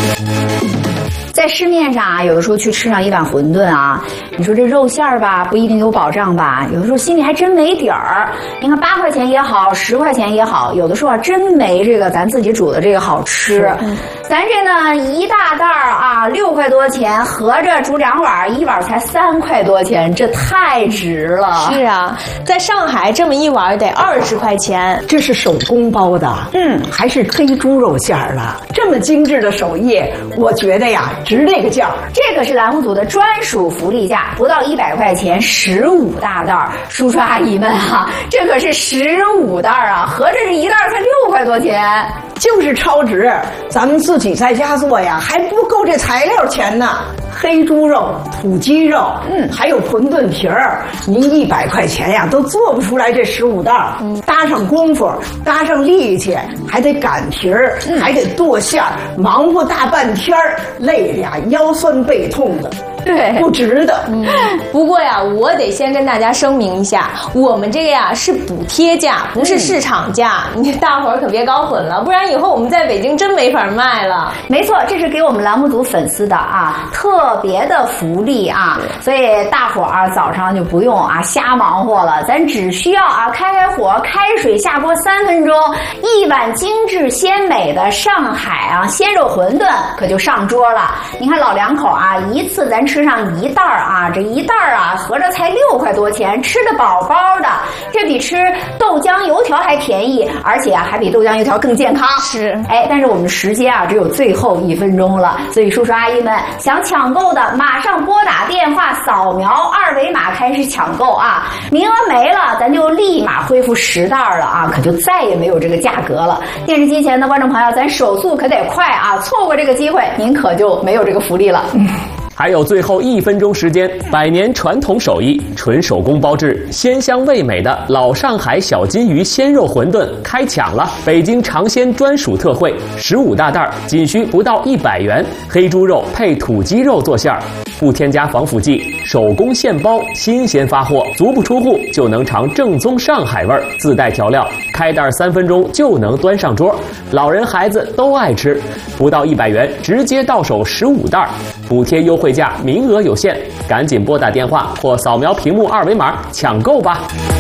在市面上啊，有的时候去吃上一碗馄饨啊，你说这肉馅儿吧，不一定有保障吧？有的时候心里还真没底儿。你看8块钱也好，10块钱也好，有的时候啊，真没这个咱自己煮的这个好吃。咱这呢一大袋儿啊，6块多钱，合着煮2碗，一碗才3块多钱，这太值了。 是啊，在上海这么一碗得20块钱。 这是手工包的，还是黑猪肉馅儿的，这么精致的手艺，我觉得呀，值这个价。 这个是栏目组的专属福利价，不到100块钱，15大袋儿。叔叔阿姨们啊，这可是15袋儿啊，合着这一袋儿才6块多钱。 就是超值，咱们自己在家做呀，还不够这材料钱呢。黑猪肉、土鸡肉，还有馄饨皮儿，您100块钱呀都做不出来这15袋儿。搭上功夫，搭上力气，还得擀皮儿，还得剁馅儿，忙活大半天儿，累的呀腰酸背痛的。 对， 不值得。 不过呀，我得先跟大家声明一下，我们这个呀是补贴价，不是市场价，你大伙儿可别搞混了，不然以后我们在北京真没法卖了。 没错，这是给我们栏目组粉丝的啊特别的福利啊，所以大伙儿早上就不用啊瞎忙活了，咱只需要啊开火，开水下锅3分钟，一碗精致鲜美的上海啊鲜肉馄饨可就上桌了。你看老两口啊，一次咱吃上1袋儿啊，这1袋儿啊合着才6块多钱，吃得饱饱的，这比吃豆浆油条还便宜，而且啊还比豆浆油条更健康。 是， 但是我们的时间啊只有最后1分钟了，所以叔叔阿姨们想抢购的马上拨打电话，扫描2维码开始抢购啊，名额没了咱就立马恢复10袋儿了啊，可就再也没有这个价格了。电视机前的观众朋友，咱手速可得快啊，错过这个机会您可就没有这个福利了。 还有最后1分钟时间，100年传统手艺，纯手工包制，鲜香味美的老上海小金鱼鲜肉馄饨开抢了！北京尝鲜专属特惠，15大袋，仅需不到100元，黑猪肉配土鸡肉做馅儿，不添加防腐剂，手工现包，新鲜发货，足不出户就能尝正宗上海味儿，自带调料，开袋3分钟就能端上桌，老人孩子都爱吃，不到100元直接到手15袋，补贴优惠价，名额有限，赶紧拨打电话或扫描屏幕2维码抢购吧。